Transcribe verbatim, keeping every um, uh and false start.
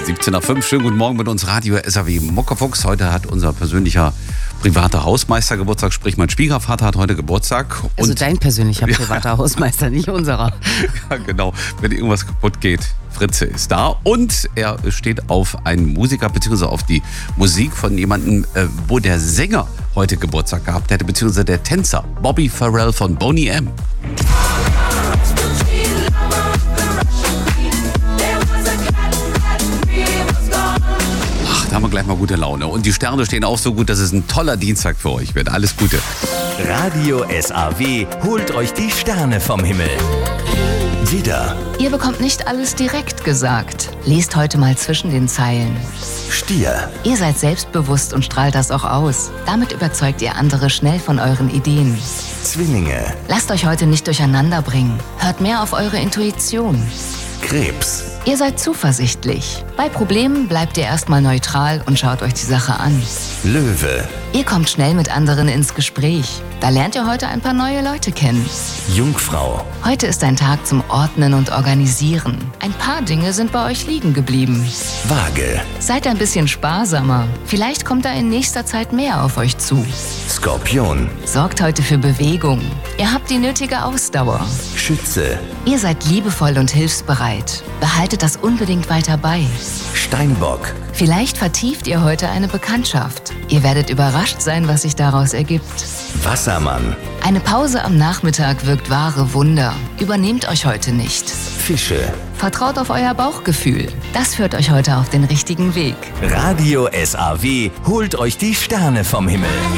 siebzehn Uhr fünf, schönen guten Morgen mit uns Radio S A W Muckefuchs. Heute hat unser persönlicher privater Hausmeister Geburtstag, sprich mein Schwiegervater hat heute Geburtstag. Und also dein persönlicher privater Hausmeister, nicht unserer. Ja, genau. Wenn irgendwas kaputt geht, Fritze ist da. Und er steht auf einen Musiker, beziehungsweise auf die Musik von jemandem, äh, wo der Sänger heute Geburtstag gehabt hätte, beziehungsweise der Tänzer, Bobby Farrell von Boney M. Da haben wir gleich mal gute Laune. Und die Sterne stehen auch so gut, dass es ein toller Dienstag für euch wird. Alles Gute. Radio S A W holt euch die Sterne vom Himmel. Widder, Ihr bekommt nicht alles direkt gesagt. Lest heute mal zwischen den Zeilen. Stier, Ihr seid selbstbewusst und strahlt das auch aus. Damit überzeugt ihr andere schnell von euren Ideen. Zwillinge, Lasst euch heute nicht durcheinander bringen. Hört mehr auf eure Intuition. Krebs, Ihr seid zuversichtlich. Bei Problemen bleibt ihr erstmal neutral und schaut euch die Sache an. Löwe, Ihr kommt schnell mit anderen ins Gespräch. Da lernt ihr heute ein paar neue Leute kennen. Jungfrau, Heute ist ein Tag zum Ordnen und Organisieren. Ein paar Dinge sind bei euch liegen geblieben. Waage, Seid ein bisschen sparsamer. Vielleicht kommt da in nächster Zeit mehr auf euch zu. Skorpion, Sorgt heute für Bewegung. Ihr habt die nötige Ausdauer. Schütze, Ihr seid liebevoll und hilfsbereit. Behaltet das unbedingt weiter bei. Steinbock, Vielleicht vertieft ihr heute eine Bekanntschaft. Ihr werdet überrascht sein, was sich daraus ergibt. Wassermann, Eine Pause am Nachmittag wirkt wahre Wunder. Übernehmt euch heute nicht. Fische. Vertraut auf euer Bauchgefühl. Das führt euch heute auf den richtigen Weg. Radio S A W holt euch die Sterne vom Himmel.